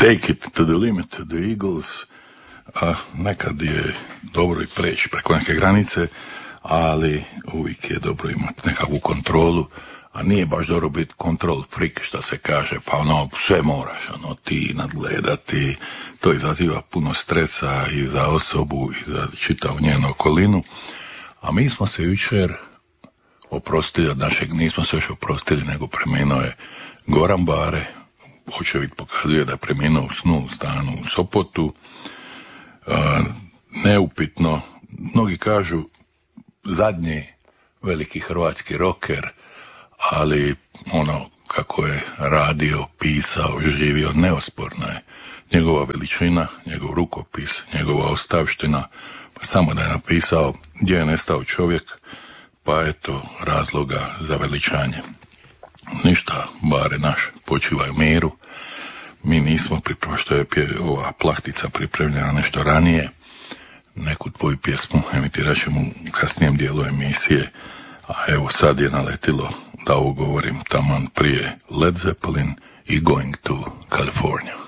Take it to the limit, the Eagles. Nekad je dobro i preći preko neke granice, ali uvijek je dobro imati nekakvu kontrolu, a nije baš dobro biti control freak, što se kaže, pa sve moraš, ti nadgledati, to izaziva puno stresa i za osobu i za čitavu njenu okolinu, a mi smo se jučer oprostili od našeg, nismo se još oprostili, nego preminuo je Goran Bare, očevid pokazuje da je preminuo u snu u stanu u Sopotu, neupitno, mnogi kažu zadnji veliki hrvatski rocker, ali kako je radio, pisao, živio, neosporna je njegova veličina, njegov rukopis, njegova ostavština, pa samo da je napisao gdje je nestao čovjek, pa eto razloga za veličanje. Ništa, Bare naš, počivaj u miru. Mi nismo što je ova plahtica pripremljena nešto ranije, neku tvoju pjesmu emitirat ćemo u kasnijem dijelu emisije, a evo sad je naletilo da ovo govorim taman prije Led Zeppelin i Going to California.